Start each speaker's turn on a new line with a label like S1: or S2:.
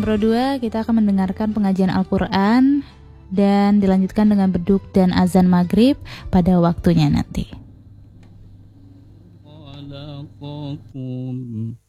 S1: Pro 2 kita akan mendengarkan pengajian Al-Quran dan dilanjutkan dengan beduk dan azan maghrib pada waktunya nanti.